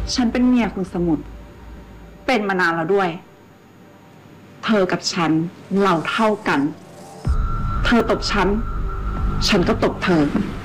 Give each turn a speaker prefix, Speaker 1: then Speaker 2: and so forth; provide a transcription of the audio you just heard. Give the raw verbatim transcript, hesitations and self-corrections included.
Speaker 1: ฉันเป็นเมียคุณสมุทรเป็นมานานแล้วด้วย เธอกับฉันเราเท่ากัน เธอตบฉัน ฉันก็ตบเธอ